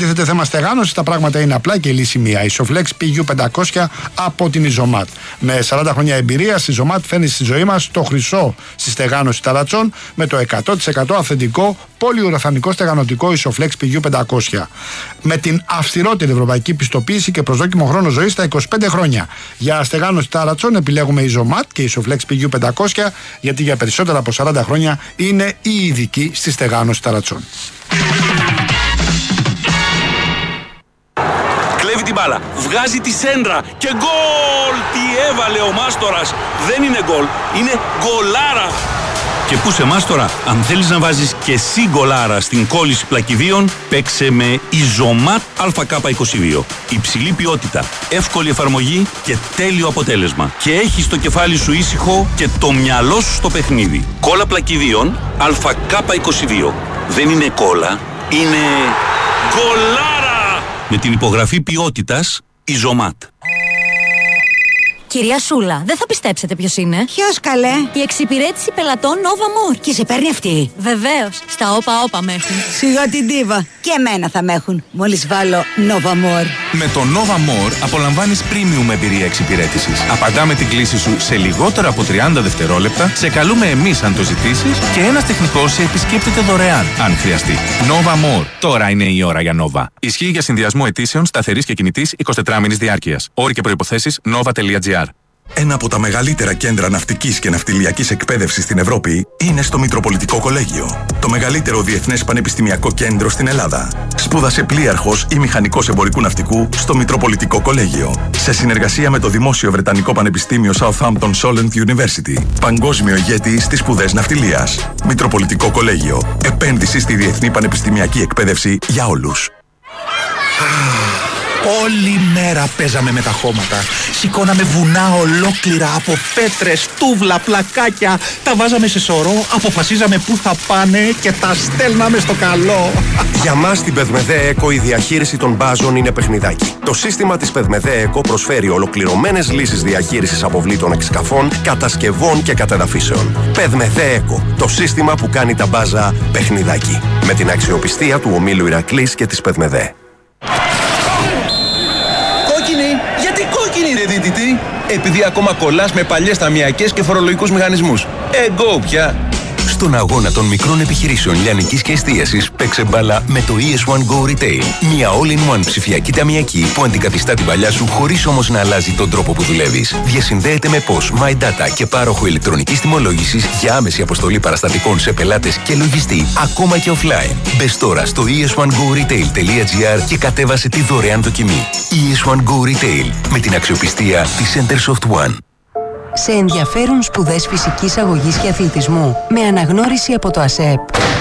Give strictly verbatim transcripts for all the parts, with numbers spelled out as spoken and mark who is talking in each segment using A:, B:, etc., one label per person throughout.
A: τίθεται θέμα στεγάνωση, τα πράγματα είναι απλά και η λύση μία. Isoflex πι γιου πεντακόσια από την Isomat. Με σαράντα χρόνια εμπειρία, η Isomat φέρνει στη ζωή μας το χρυσό στη στεγάνωση ταρατσών με το εκατό τοις εκατό αυθεντικό πολυουραθανικό στεγανοτικό Isoflex πι γιου πεντακόσια. Με την αυστηρότερη ευρωπαϊκή πιστοποίηση και προσδόκιμο χρόνο ζωής στα είκοσι πέντε χρόνια. Για στεγάνωση ταρατσών επιλέγουμε Isomat και Isoflex πι γιου πεντακόσια, γιατί για περισσότερα από σαράντα χρόνια είναι οι ειδικοί στη στεγάνωση ταρατσών.
B: Κλέβει την μπάλα, βγάζει τη σέντρα και γκολ! Τι έβαλε ο Μάστορας! Δεν είναι γκολ, είναι γκολάρα! Και πού σε Μάστορα, αν θέλεις να βάζεις και εσύ γκολάρα στην κόλληση πλακιδίων, παίξε με Isomat Α Κ είκοσι δύο. Υψηλή ποιότητα, εύκολη εφαρμογή και τέλειο αποτέλεσμα. Και έχεις το κεφάλι σου ήσυχο και το μυαλό σου στο παιχνίδι. Κόλλα πλακιδίων Α Κ είκοσι δύο. Δεν είναι κόλλα, είναι γκολάρα! Με την υπογραφή ποιότητας Isomat.
C: Κυρία Σούλα, δεν θα πιστέψετε ποιος είναι.
D: Ποιος, καλέ?
C: Η εξυπηρέτηση πελατών Nova More.
D: Και σε παίρνει αυτή?
C: Βεβαίως, στα όπα όπα με έχουν.
D: Σιγά την ντίβα. Και εμένα θα με έχουν, μόλις βάλω Nova More.
E: Με το Nova More απολαμβάνεις premium εμπειρία εξυπηρέτησης. Απαντάμε την κλήση σου σε λιγότερα από τριάντα δευτερόλεπτα, σε καλούμε εμείς αν το ζητήσεις και ένας τεχνικός σε επισκέπτεται δωρεάν, αν χρειαστεί. Nova More. Τώρα είναι η ώρα για Nova. Ισχύει για συνδυασμό αιτήσεων σταθερής και κινητής εικοσιτετράωρης διάρκειας. Όροι και προϋποθέσεις nova τελεία gr.
F: Ένα από τα μεγαλύτερα κέντρα ναυτικής και ναυτιλιακής εκπαίδευσης στην Ευρώπη είναι στο Μητροπολιτικό Κολέγιο. Το μεγαλύτερο διεθνές πανεπιστημιακό κέντρο στην Ελλάδα. Σπούδασε πλοίαρχος ή μηχανικός εμπορικού ναυτικού στο Μητροπολιτικό Κολέγιο. Σε συνεργασία με το Δημόσιο Βρετανικό Πανεπιστήμιο Southampton Solent University. Παγκόσμιο ηγέτη στις σπουδές ναυτιλίας. Μητροπολιτικό Κολέγιο. Επένδυση στη διεθνή πανεπιστημιακή εκπαίδευση για όλους.
G: Όλη μέρα παίζαμε με τα χώματα. Σηκώναμε βουνά ολόκληρα από πέτρες, τούβλα, πλακάκια. Τα βάζαμε σε σωρό, αποφασίζαμε πού θα πάνε και τα στέλναμε στο καλό.
H: Για μας στην Πεδμεδέ Eco η διαχείριση των μπάζων είναι παιχνιδάκι. Το σύστημα της Πεδμεδέ Eco προσφέρει ολοκληρωμένες λύσεις διαχείρισης αποβλήτων εξκαφών, κατασκευών και κατεδαφίσεων. Πεδμεδέ Eco, το σύστημα που κάνει τα μπάζα παιχνιδάκι. Με την αξιοπιστία του ομίλου Ηρακλής και της Πεδμεδέ.
I: Γιατί κόκκινη ρε δίτητη? Επειδή ακόμα κολλάς με παλιές ταμιακές και φορολογικούς μηχανισμούς. Εγκό πια.
J: Στον αγώνα των μικρών επιχειρήσεων λιανικής και εστίασης παίξε μπάλα με το ι ες one Go Retail. Μια all-in-one ψηφιακή ταμιακή που αντικαθιστά την παλιά σου χωρίς όμως να αλλάζει τον τρόπο που δουλεύεις. Διασυνδέεται με πώς, My Data και πάροχο ηλεκτρονικής τιμολόγησης για άμεση αποστολή παραστατικών σε πελάτες και λογιστή, ακόμα και offline. Μπες τώρα στο ι ες one go retail τελεία gr και κατέβασε τη δωρεάν δοκιμή. ι ες one Go Retail, με την αξιοπιστία της Centersoft One.
K: Σε ενδιαφέρουν σπουδές φυσικής αγωγής και αθλητισμού με αναγνώριση από το ΑΣΕΠ.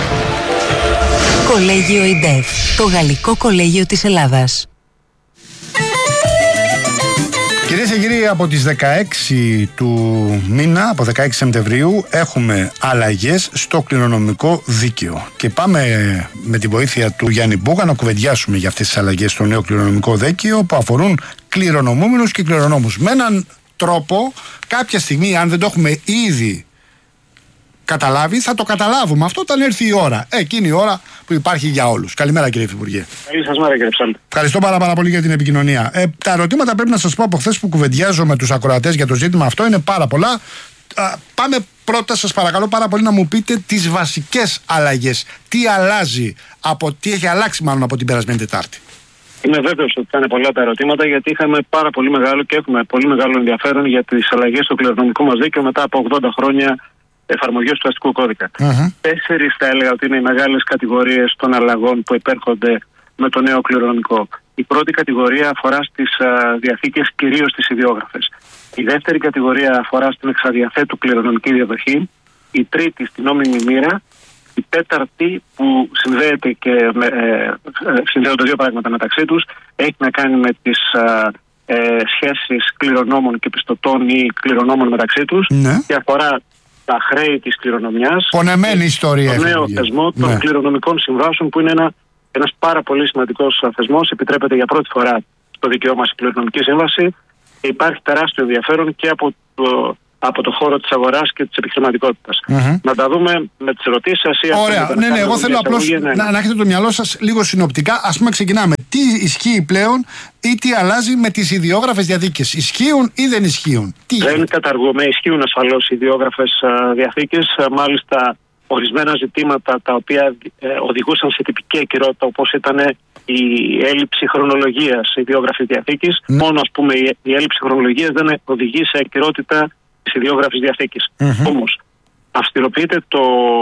K: Κολέγιο ΙΝΤΕΦ, το γαλλικό κολέγιο της Ελλάδας.
A: Κυρίες και κύριοι, από τις δεκαέξι του μήνα, από δεκαέξι Σεπτεμβρίου, έχουμε αλλαγές στο κληρονομικό δίκαιο. Και πάμε με τη βοήθεια του Γιάννη Μπούγα να κουβεντιάσουμε για αυτές τις αλλαγές στο νέο κληρονομικό δίκαιο που αφορούν κληρονομούμενους και κληρονόμους. Με έναν τρόπο, κάποια στιγμή, αν δεν το έχουμε ήδη καταλάβει, θα το καταλάβουμε αυτό όταν έρθει η ώρα. Εκείνη η ώρα που υπάρχει για όλους. Καλημέρα, κύριε Υφυπουργέ.
L: Καλή σας μέρα, κύριε Ψάλτη.
A: Ευχαριστώ πάρα, πάρα πολύ για την επικοινωνία. Ε, τα ερωτήματα, πρέπει να σας πω, από χθες που κουβεντιάζω με τους ακροατές για το ζήτημα αυτό είναι πάρα πολλά. Α, πάμε πρώτα, σας παρακαλώ πάρα πολύ, να μου πείτε τις βασικές αλλαγές. Τι αλλάζει, από, τι έχει αλλάξει μάλλον από την περασμένη Τετάρτη.
L: Είμαι βέβαιος ότι θα είναι πολλά τα ερωτήματα, γιατί είχαμε πάρα πολύ μεγάλο και έχουμε πολύ μεγάλο ενδιαφέρον για τις αλλαγές στο κληρονομικό μας δίκαιο μετά από ογδόντα χρόνια εφαρμογής του αστικού κώδικα. Uh-huh. Τέσσερις θα έλεγα ότι είναι οι μεγάλες κατηγορίες των αλλαγών που επέρχονται με το νέο κληρονομικό. Η πρώτη κατηγορία αφορά στις uh, διαθήκες, κυρίως στις ιδιόγραφες. Η δεύτερη κατηγορία αφορά στην εξαδιαθέτου κληρονομική διαδοχή. Η τρίτη στην νόμιμη μοίρα. Η τέταρτη, που συνδέεται και με, ε, συνδέονται δύο πράγματα μεταξύ τους, έχει να κάνει με τις ε, ε, σχέσεις κληρονόμων και πιστωτών ή κληρονόμων μεταξύ τους, ναι, και αφορά τα χρέη της κληρονομιάς.
A: Πονεμένη ιστορία.
L: Το νέο θεσμό των ναι. κληρονομικών συμβάσεων, που είναι ένα, ένας πάρα πολύ σημαντικός θεσμός. Επιτρέπεται για πρώτη φορά στο δικαίωμα η κληρονομική σύμβαση. Και υπάρχει τεράστιο ενδιαφέρον και από το, από το χώρο της αγοράς και της επιχειρηματικότητας. Mm-hmm. Να τα δούμε με τις ερωτήσεις σας.
A: Ωραία, ναι, ναι, εγώ θέλω απλώς ναι. να, να έχετε το μυαλό σας λίγο συνοπτικά. Ας πούμε, ξεκινάμε. τι ισχύει πλέον ή τι αλλάζει με τις ιδιόγραφες διαθήκες. Ισχύουν ή δεν ισχύουν? Τι
L: δεν είναι? καταργούμε, ισχύουν ασφαλώς οι ιδιόγραφες διαθήκες. Μάλιστα, ορισμένα ζητήματα τα οποία ε, οδηγούσαν σε τυπική ακυρότητα, όπως ήταν η έλλειψη χρονολογίας ιδιόγραφης διαθήκης. Mm. Μόνο, ας πούμε, η, η έλλειψη χρονολογίας δεν οδηγεί σε ακυρότητα της ιδιόγραφης διαθήκης. Mm-hmm. Όμως, αυστηροποιείται το,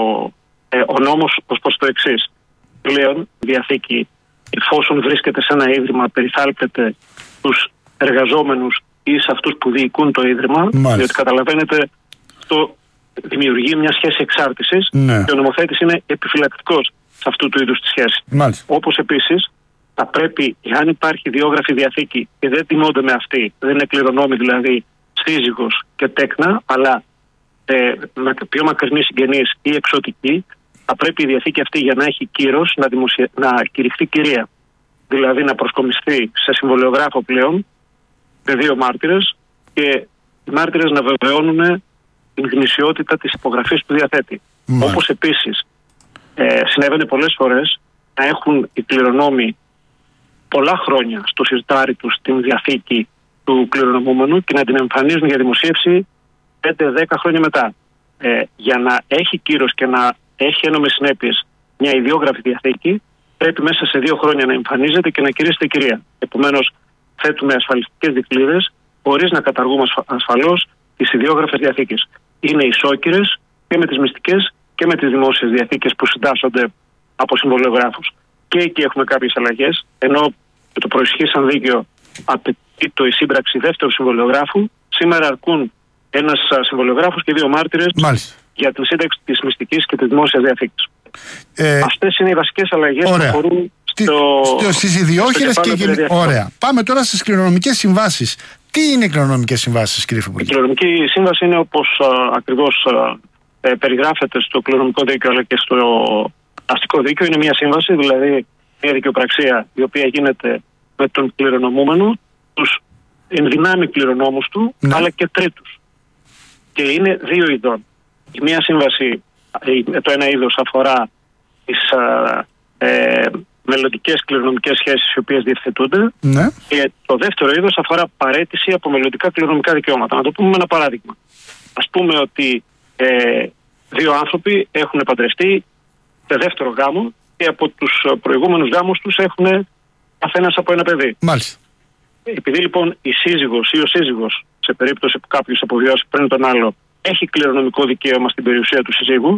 L: ε, ο νόμος ως προς το εξής. Πλέον, διαθήκη, εφόσον βρίσκεται σε ένα ίδρυμα, περιθάλπεται στους εργαζόμενους ή σε αυτούς που διοικούν το ίδρυμα, Μάλιστα. διότι καταλαβαίνετε αυτό δημιουργεί μια σχέση εξάρτησης, ναι. και ο νομοθέτης είναι επιφυλακτικός σε αυτού του είδους τη σχέση. Μάλιστα. Όπως επίσης θα πρέπει, εάν υπάρχει ιδιόγραφη διαθήκη και δεν τιμώνται με αυτή, δεν είναι κληρονόμοι δηλαδή σύζυγος και τέκνα, αλλά ε, με πιο μακρινοί συγγενείς ή εξωτικοί, θα πρέπει η διαθήκη αυτή για να έχει κύρος να, δημοσια... να κηρυχθεί κυρία. Δηλαδή να προσκομιστεί σε συμβολιογράφο πλέον με δύο μάρτυρες και οι μάρτυρες να βεβαιώνουν την γνησιότητα της υπογραφής που διαθέτει. Μάλιστα. Όπως επίσης ε, συνέβαινε πολλές φορές να έχουν οι κληρονόμοι πολλά χρόνια στο συρτάρι τους την διαθήκη του κληρονομούμενου και να την εμφανίζουν για δημοσίευση πέντε δέκα χρόνια μετά. Ε, για να έχει κύρος και να έχει ένομες συνέπειες μια ιδιόγραφη διαθήκη, πρέπει μέσα σε δύο χρόνια να εμφανίζεται και να κηρύσσεται κυρία. Επομένως, θέτουμε ασφαλιστικές δικλείδες χωρίς να καταργούμε ασφαλώς τις ιδιόγραφες διαθήκες. Είναι ισόκυρες και με τις μυστικές και με τις δημόσιες διαθήκες που συντάσσονται από συμβολιογράφους. Και εκεί έχουμε κάποιες αλλαγές, ενώ το προισχύσαν δίκαιο απαιτεί το η σύμπραξη δεύτερου συμβολιογράφου. Σήμερα αρκούν ένας συμβολιογράφος και δύο μάρτυρες Μάλιστα. για την σύνταξη της μυστικής και της δημόσιας διαθήκης. Ε, Αυτές είναι οι βασικές αλλαγές που αφορούν στο,
A: στο, στις ιδιόχειρες και γενι... Ωραία. Πάμε τώρα στις κληρονομικές συμβάσεις. Τι είναι οι κληρονομικές συμβάσεις, κύριε Φυπουργέ?
L: Η κληρονομική σύμβαση είναι όπως α, ακριβώς α, ε, περιγράφεται στο κληρονομικό δίκαιο αλλά και στο αστικό δίκαιο. Είναι μια σύμβαση, δηλαδή μια δικαιοπραξία η οποία γίνεται με τον κληρονομούμενο, τους ενδυνάμει κληρονόμους του, ναι. αλλά και τρίτους. Και είναι δύο ειδών. Η μία σύμβαση, το ένα είδος αφορά τις α, ε, μελλοντικές κληρονομικές σχέσεις οι οποίες διευθετούνται, ναι. και το δεύτερο είδος αφορά παραίτηση από μελλοντικά κληρονομικά δικαιώματα. Να το πούμε με ένα παράδειγμα. Ας πούμε ότι ε, δύο άνθρωποι έχουν παντρευτεί σε δεύτερο γάμο και από τους προηγούμενους γάμους τους έχουν καθένας από ένα παιδί.
A: Μάλιστα.
L: Επειδή λοιπόν η σύζυγος ή ο σύζυγος, σε περίπτωση που κάποιος αποβιώσει πριν τον άλλο, έχει κληρονομικό δικαίωμα στην περιουσία του συζύγου,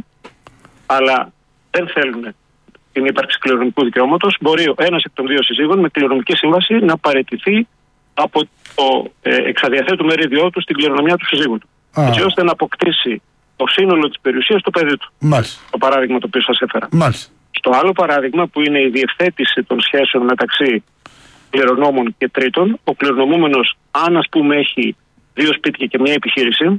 L: αλλά δεν θέλουν την ύπαρξη κληρονομικού δικαιώματος, μπορεί ο ένας εκ των δύο συζύγων με κληρονομική σύμβαση να παραιτηθεί από το ε, εξαδιαθέτου μερίδιό του στην κληρονομιά του συζύγου του. Α. Έτσι ώστε να αποκτήσει το σύνολο της περιουσίας στο παιδί του.
A: Μάλιστα.
L: Το παράδειγμα το οποίο σας έφερα.
A: Μάλιστα.
L: Στο άλλο παράδειγμα που είναι η διευθέτηση των σχέσεων μεταξύ κληρονόμων και τρίτων, ο κληρονομούμενος, αν ας πούμε έχει δύο σπίτια και μια επιχείρηση,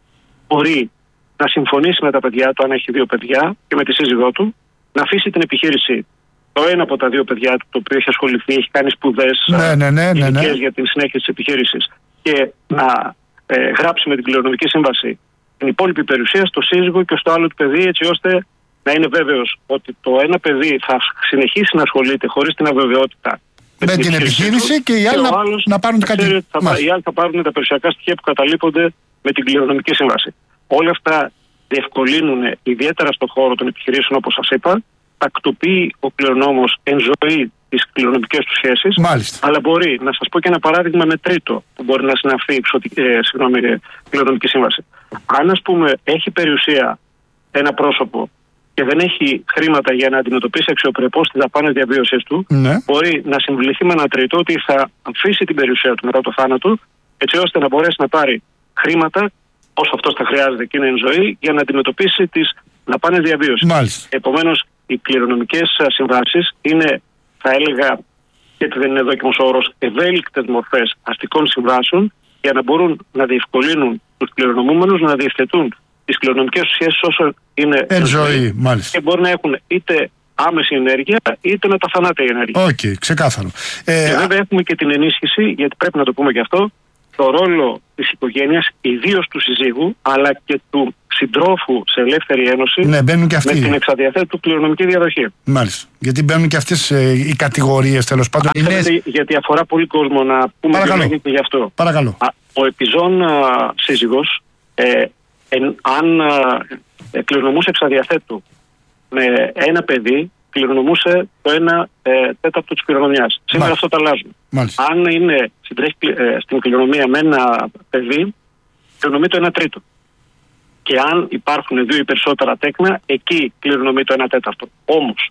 L: μπορεί να συμφωνήσει με τα παιδιά του, αν έχει δύο παιδιά, και με τη σύζυγό του, να αφήσει την επιχείρηση το ένα από τα δύο παιδιά του, το οποίο έχει ασχοληθεί, έχει κάνει σπουδές
A: ναι, ναι, ναι, ναι, ναι.
L: για την συνέχεια της επιχείρησης, και να ε, γράψει με την κληρονομική σύμβαση την υπόλοιπη περιουσία στο σύζυγο και στο άλλο του παιδί, έτσι ώστε να είναι βέβαιος ότι το ένα παιδί θα συνεχίσει να ασχολείται χωρίς την αβεβαιότητα
A: με, με την, την επιχείρηση του, και οι άλλοι να, να πάρουν κάτι.
L: Θα, οι άλλοι θα πάρουν τα περιουσιακά στοιχεία που καταλείπονται με την κληρονομική σύμβαση. Όλα αυτά διευκολύνουν ιδιαίτερα στον χώρο των επιχειρήσεων, όπως σας είπα. Τακτοποιεί ο κληρονόμος εν ζωή τις κληρονομικές του σχέσεις.
A: Μάλιστα.
L: Αλλά μπορεί, να σας πω και ένα παράδειγμα με τρίτο που μπορεί να συναυθεί ε, συγγνώμη, ε, κληρονομική σύμβαση. Αν, ας πούμε, έχει περιουσία ένα πρόσωπο και δεν έχει χρήματα για να αντιμετωπίσει αξιοπρεπώς τις δαπάνες διαβίωσης του, ναι. μπορεί να συμβληθεί με ένα τρίτο ότι θα αφήσει την περιουσία του μετά το θάνατο, έτσι ώστε να μπορέσει να πάρει χρήματα όσο αυτός θα χρειάζεται και είναι εν ζωή, για να αντιμετωπίσει τις δαπάνες διαβίωσης. Επομένως, οι κληρονομικές συμβάσεις είναι, θα έλεγα, γιατί δεν είναι δόκιμος όρος, ευέλικτες μορφές αστικών συμβάσεων, για να μπορούν να διευκολύνουν τους κληρονομούμενους να διευθετούν τις κληρονομικές τους σχέσεις όσο είναι
A: εν ζωή, μάλιστα.
L: Και μπορεί να έχουν είτε άμεση ενέργεια είτε μεταθανάτια ενέργεια.
A: Οκ, okay, ξεκάθαρο.
L: Ε, και βέβαια έχουμε και την ενίσχυση, γιατί πρέπει να το πούμε και αυτό, το ρόλο της οικογένειας, ιδίως του συζύγου, αλλά και του συντρόφου σε ελεύθερη ένωση,
A: ναι, μπαίνουν και αυτοί.
L: Με την εξαδιαθέτου κληρονομική διαδοχή.
A: Μάλιστα. Γιατί μπαίνουν και αυτές ε, οι κατηγορίες, τέλος πάντων.
L: Αν θέλετε, γιατί αφορά πολύ κόσμο, να πούμε και γι' αυτό.
A: Παρακαλώ.
L: Α, ο επιζών α, σύζυγος, ε, εν, αν ε, κληρονομούσε εξαδιαθέτου με ένα παιδί, κληρονομούσε το ένα ε, τέταρτο της κληρονομιάς. Σήμερα αυτό το αλλάζουμε.
A: Μάλιστα.
L: Αν είναι συντρέχει ε, στην κληρονομία με ένα παιδί, κληρονομεί το ένα τρίτο. Και αν υπάρχουν δύο ή περισσότερα τέκνα, εκεί κληρονομεί το ένα τέταρτο. Όμως,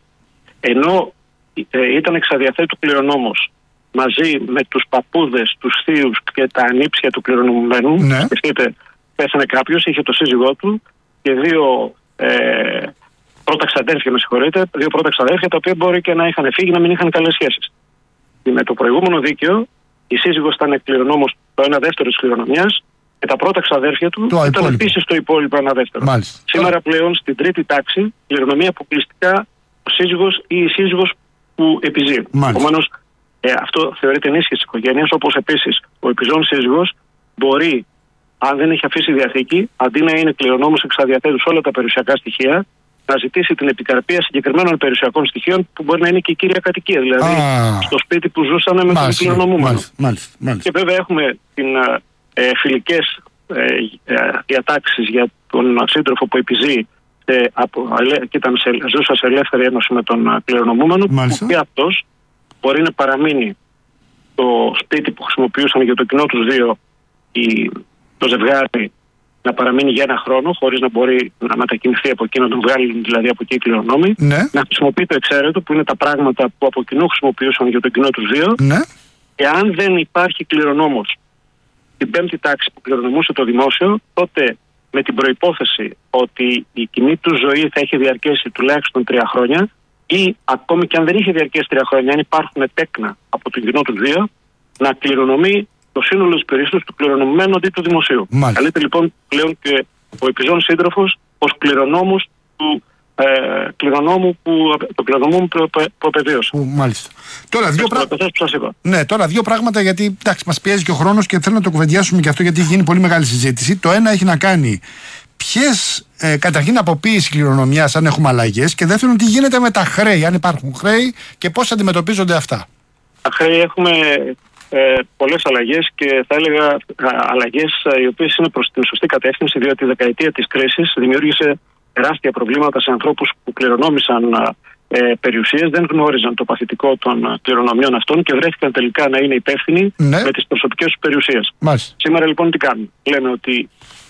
L: ενώ ε, ήταν εξαδιαθέτου κληρονόμος μαζί με τους παππούδες, τους θείους και τα ανήψια του κληρονομημένου,
A: ναι.
L: σκεφτείτε, πέθανε κάποιος, είχε το σύζυγό του και δύο ε, πρώτα ξαδέρφια, με συγχωρείτε, δύο πρώτα ξαδέρφια τα οποία μπορεί και να είχαν φύγει, να μην είχαν καλές σχέσεις. Και με το προηγούμενο δίκαιο, η σύζυγος ήταν κληρονόμος το ένα δεύτερο της κληρονομιάς και τα πρώτα ξαδέρφια του το ήταν επίσης το υπόλοιπο ένα δεύτερο.
A: Μάλιστα.
L: Σήμερα πλέον στην τρίτη τάξη κληρονομεί αποκλειστικά ο σύζυγος ή η σύζυγος που επιζεί. Επομένως, ε, αυτό θεωρείται ενίσχυση της οικογένειας, όπως επίσης ο επιζών σύζυγος μπορεί, αν δεν έχει αφήσει διαθήκη, αντί να είναι κληρονόμος εξαδιαθέτου σε όλα τα περιουσιακά στοιχεία, να ζητήσει την επικαρπία συγκεκριμένων περιουσιακών στοιχείων που μπορεί να είναι και η κύρια κατοικία. Δηλαδή ah. στο σπίτι που ζούσαν με τον κληρονομούμενο. Και βέβαια έχουμε την, ε, φιλικές ε, ε, διατάξεις για τον σύντροφο που επιζεί ε, από, και ήταν σε, ζούσα σε ελεύθερη ένωση με τον κληρονομούμενο, που και αυτός μπορεί να παραμείνει το σπίτι που χρησιμοποιούσαν για το κοινό τους δύο η, το ζευγάρι, να παραμείνει για ένα χρόνο, χωρίς να μπορεί να μετακινηθεί από εκεί, να τον βγάλει δηλαδή από εκεί οι κληρονόμοι. Ναι. Να χρησιμοποιεί το εξαίρετο, που είναι τα πράγματα που από κοινού χρησιμοποιούσαν για το κοινό τους δύο.
A: Ναι.
L: Και αν δεν υπάρχει κληρονόμος στην πέμπτη τάξη που κληρονομούσε το δημόσιο, τότε με την προϋπόθεση ότι η κοινή του ζωή θα έχει διαρκέσει τουλάχιστον τρία χρόνια, ή ακόμη και αν δεν είχε διαρκέσει τρία χρόνια, αν υπάρχουν τέκνα από τον κοινό του δύο, να κληρονομεί το σύνολο της περιουσίας του κληρονομημένου αντί του δημοσίου. Καλείται λοιπόν πλέον και ο επιζών σύντροφος ως κληρονόμος του ε, κληρονόμου που, το κληρονόμου που προπαιδείωσε.
A: Μάλιστα. Τώρα δύο, πρά...
L: που σας είπα.
A: Ναι, τώρα δύο πράγματα, γιατί εντάξει, μας πιέζει και ο χρόνος και θέλω να το κουβεντιάσουμε και αυτό, γιατί έχει γίνει πολύ μεγάλη συζήτηση. Το ένα έχει να κάνει ποιες, ε, καταρχήν αποποίηση κληρονομιάς, αν έχουμε αλλαγές, και δεύτερον τι γίνεται με τα χρέη, αν υπάρχουν χρέη και πώς αντιμετωπίζονται αυτά.
L: Τα χρέη έχουμε Ε, πολλές αλλαγές, και θα έλεγα α, αλλαγές α, οι οποίες είναι προς την σωστή κατεύθυνση, διότι η δεκαετία της κρίσης δημιούργησε τεράστια προβλήματα σε ανθρώπους που κληρονόμησαν α, ε, περιουσίες, δεν γνώριζαν το παθητικό των α, κληρονομιών αυτών και βρέθηκαν τελικά να είναι υπεύθυνοι ναι. με τις προσωπικές τους περιουσίες.
A: Μάλιστα.
L: Σήμερα λοιπόν τι κάνουμε? Λέμε ότι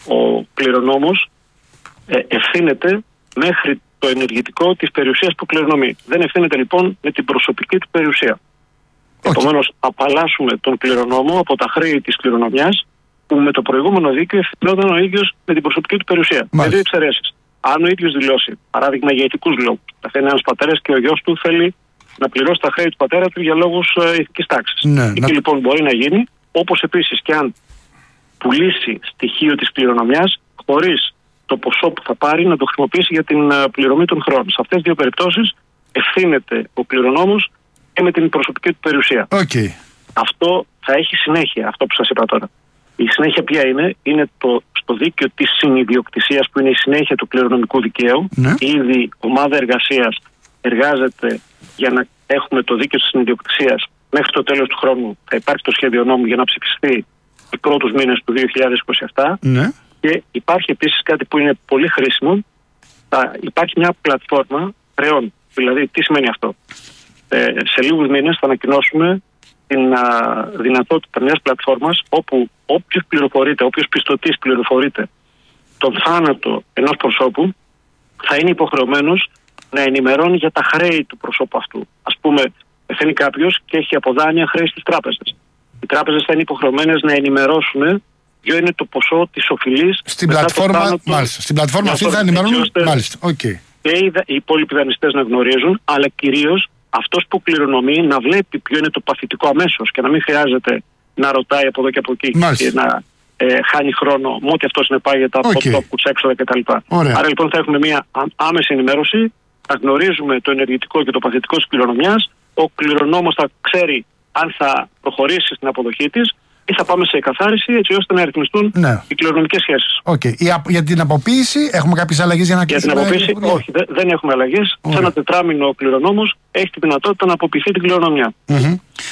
L: ο κληρονόμος ε, ευθύνεται μέχρι το ενεργητικό της περιουσίας που κληρονομεί. Δεν ευθύνεται λοιπόν με την προσωπική του περιουσία. Okay. Επομένως, απαλλάσσουμε τον κληρονόμο από τα χρέη της κληρονομιάς, που με το προηγούμενο δίκαιο ευθυνόταν ο ίδιος με την προσωπική του περιουσία. Με δύο εξαιρέσεις. Αν ο ίδιος δηλώσει, παράδειγμα για ηθικούς λόγους, καθένα ένας πατέρας και ο γιος του θέλει να πληρώσει τα χρέη του πατέρα του για λόγους ε, ηθικής τάξης. Ναι, Εκεί να... λοιπόν μπορεί να γίνει, όπως επίσης και αν πουλήσει στοιχείο της κληρονομιάς, χωρίς το ποσό που θα πάρει να το χρησιμοποιήσει για την uh, πληρωμή των χρόνων. Σε αυτές τις δύο περιπτώσεις ευθύνεται ο κληρονόμος και με την προσωπική του περιουσία.
A: Okay.
L: Αυτό θα έχει συνέχεια, αυτό που σας είπα τώρα. Η συνέχεια ποια είναι? Είναι το, στο δίκαιο της συνειδιοκτησίας, που είναι η συνέχεια του κληρονομικού δικαίου. Ναι. Ήδη ομάδα εργασίας εργάζεται για να έχουμε το δίκαιο της συνειδιοκτησίας. Μέχρι το τέλος του χρόνου θα υπάρχει το σχέδιο νόμου για να ψηφιστεί τους πρώτους μήνες του δύο χιλιάδες είκοσι επτά.
A: Ναι.
L: Και υπάρχει επίσης κάτι που είναι πολύ χρήσιμο. Θα υπάρχει μια πλατφόρμα χρεών. Δηλαδή, τι σημαίνει αυτό? Ε, σε λίγους μήνες θα ανακοινώσουμε την α, δυνατότητα μιας πλατφόρμας όπου όποιος πληροφορείται, όποιος πιστωτής πληροφορείται τον θάνατο ενός προσώπου, θα είναι υποχρεωμένος να ενημερώνει για τα χρέη του προσώπου αυτού. Ας πούμε, πεθαίνει κάποιος και έχει από δάνεια χρέη στις τράπεζες. Οι τράπεζες θα είναι υποχρεωμένες να ενημερώσουν ποιο είναι το ποσό της οφειλής.
A: Στην πλατφόρμα, μάλιστα. Στην πλατφόρμα αυτή θα ενημερώνουν. Ώστε, μάλιστα. Okay.
L: Και οι, οι υπόλοιποι δανειστές να γνωρίζουν, αλλά κυρίως αυτός που κληρονομεί να βλέπει ποιο είναι το παθητικό αμέσως και να μην χρειάζεται να ρωτάει από εδώ και από εκεί. Μάλιστα. Και να ε, χάνει χρόνο με ό,τι αυτό συνεπάγεται από okay. τόπους, έξοδα κτλ. Άρα λοιπόν θα έχουμε μια άμεση ενημέρωση, θα γνωρίζουμε το ενεργητικό και το παθητικό της κληρονομιάς, ο κληρονόμος θα ξέρει αν θα προχωρήσει στην αποδοχή της, και θα πάμε σε εκαθάριση έτσι ώστε να ρυθμιστούν
A: ναι.
L: οι κληρονομικές σχέσεις.
A: Okay. Για την αποποίηση έχουμε κάποιες αλλαγές για να κλείσουμε?
L: Για την αποποίηση, όχι, δε, δεν έχουμε αλλαγές. Okay. Σε ένα τετράμινο ο κληρονόμος έχει τη δυνατότητα να αποποιηθεί την κληρονομιά.
A: Mm-hmm.